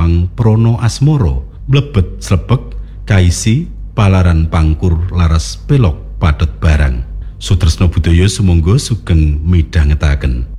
Lawang Prono Asmoro mlebet slepek kaisi palaran pangkur laras pelok padet barang. Sutresna budaya sumangga sugeng midhangetaken.